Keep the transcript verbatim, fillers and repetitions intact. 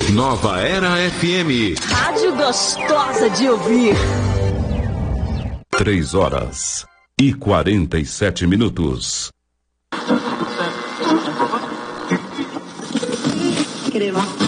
Nova Era F M. Rádio gostosa de ouvir. Três horas e quarenta e sete minutos. Crema.